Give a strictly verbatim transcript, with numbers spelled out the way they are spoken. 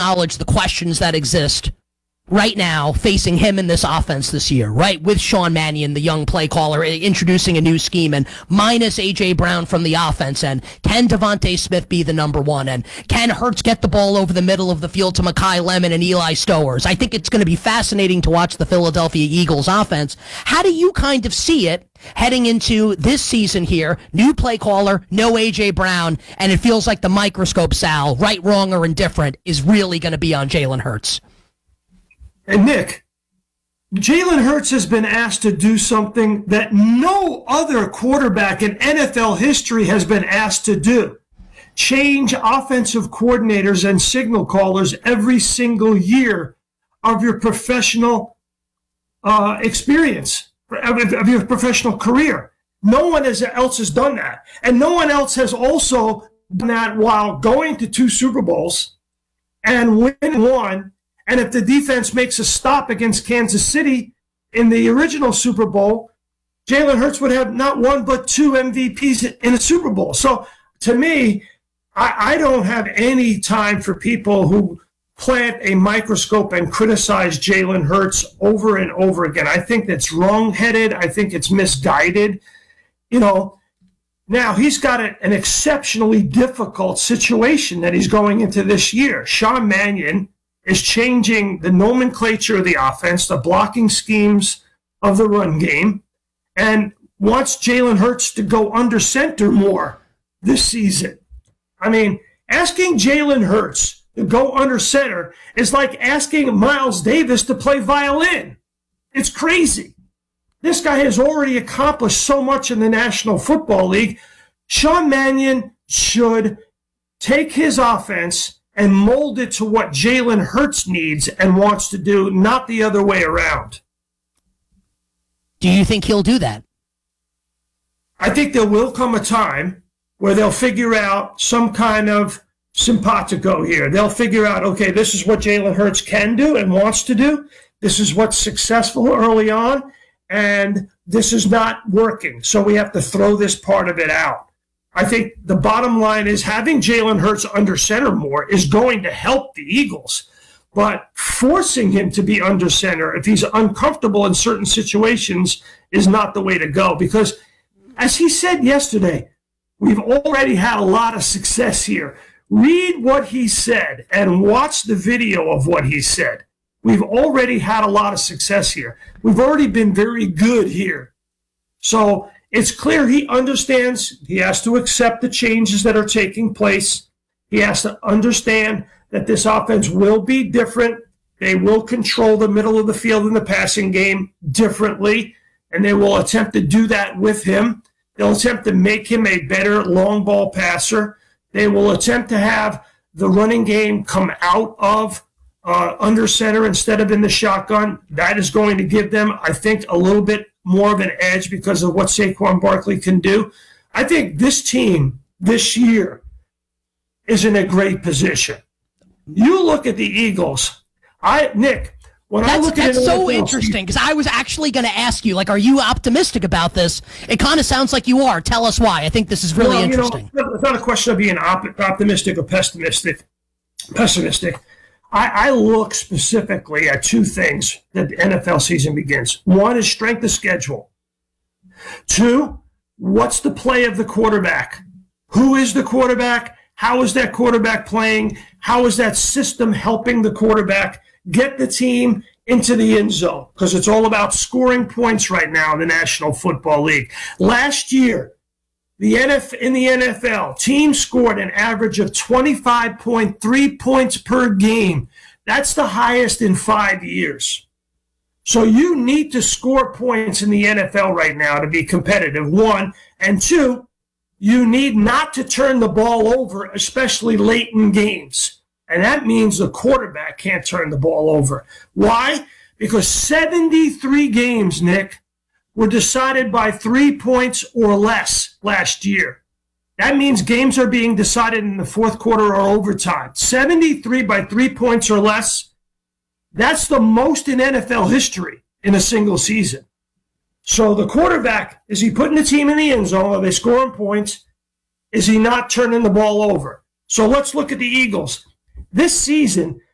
acknowledge the questions that exist right now facing him in this offense this year, right? With Sean Mannion, the young play caller, introducing a new scheme, and minus A J. Brown from the offense, and can Devontae Smith be the number one, and can Hurts get the ball over the middle of the field to Mekhi Lemon and Eli Stowers? I think it's going to be fascinating to watch the Philadelphia Eagles offense. How do you kind of see it heading into this season here? New play caller, no A J. Brown, and it feels like the microscope, Sal, right, wrong, or indifferent, is really going to be on Jalen Hurts. And Nick, Jalen Hurts has been asked to do something that no other quarterback in N F L history has been asked to do. Change offensive coordinators and signal callers every single year of your professional uh, experience, of your professional career. No one else has done that. And no one else has also done that while going to two Super Bowls and winning one. And if the defense makes a stop against Kansas City in the original Super Bowl, Jalen Hurts would have not one but two M V Ps in a Super Bowl. So to me, I, I don't have any time for people who plant a microscope and criticize Jalen Hurts over and over again. I think that's wrong-headed. I think it's misguided. You know, now he's got a, an exceptionally difficult situation that he's going into this year. Sean Mannion is changing the nomenclature of the offense, the blocking schemes of the run game, and wants Jalen Hurts to go under center more this season. I mean, asking Jalen Hurts to go under center is like asking Miles Davis to play violin. It's crazy. This guy has already accomplished so much in the National Football League. Sean Mannion should take his offense and mold it to what Jalen Hurts needs and wants to do, not the other way around. Do you think he'll do that? I think there will come a time where they'll figure out some kind of simpatico here. They'll figure out, okay, this is what Jalen Hurts can do and wants to do. This is what's successful early on, and this is not working. So we have to throw this part of it out. I think the bottom line is having Jalen Hurts under center more is going to help the Eagles. But forcing him to be under center, if he's uncomfortable in certain situations, is not the way to go. Because, as he said yesterday, we've already had a lot of success here. Read what he said and watch the video of what he said. We've already had a lot of success here. We've already been very good here. So it's clear he understands he has to accept the changes that are taking place. He has to understand that this offense will be different. They will control the middle of the field in the passing game differently, and they will attempt to do that with him. They'll attempt to make him a better long ball passer. They will attempt to have the running game come out of uh, under center instead of in the shotgun. That is going to give them, I think, a little bit more of an edge because of what Saquon Barkley can do. I think this team this year is in a great position. You look at the Eagles. I Nick, when that's, I look at that's it, so interesting because I was actually going to ask you, like, are you optimistic about this? It kind of sounds like you are. Tell us why. I think this is really well, interesting. You know, it's not a question of being op- optimistic or pessimistic. Pessimistic. I, I look specifically at two things that the N F L season begins. One is strength of schedule. Two, what's the play of the quarterback? Who is the quarterback? How is that quarterback playing? How is that system helping the quarterback get the team into the end zone? Because it's all about scoring points right now in the National Football League. Last year, the N F in the N F L, teams scored an average of twenty-five point three points per game. That's the highest in five years. So you need to score points in the N F L right now to be competitive, one. And two, you need not to turn the ball over, especially late in games. And that means the quarterback can't turn the ball over. Why? Because seventy-three games, Nick, were decided by three points or less last year. That means games are being decided in the fourth quarter or overtime. seventy-three by three points or less, that's the most in N F L history in a single season. So the quarterback, is he putting the team in the end zone? Are they scoring points? Is he not turning the ball over? So let's look at the Eagles. This season,